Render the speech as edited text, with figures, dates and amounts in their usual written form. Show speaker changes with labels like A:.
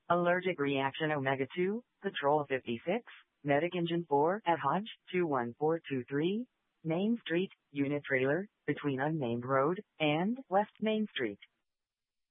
A: Allergic reaction Omega 2, Patrol 56, Medic Engine 4 at Hodge 21423, Main Street, Unit Trailer, between Unnamed Road and West Main Street.